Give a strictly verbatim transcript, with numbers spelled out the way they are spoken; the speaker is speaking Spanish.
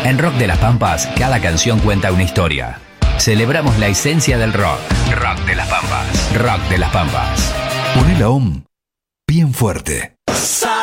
En Rock de las Pampas, cada canción cuenta una historia. Celebramos la esencia del rock. Rock de las Pampas. Rock de las Pampas. Poné la O M bien fuerte.